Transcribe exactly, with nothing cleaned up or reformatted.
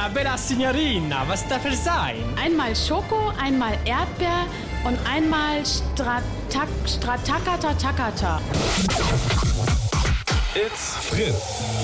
bella Signorina, was darf es sein? Einmal Schoko, einmal Erdbeer und einmal Stratak, Stratakata Takata. It's Fritz.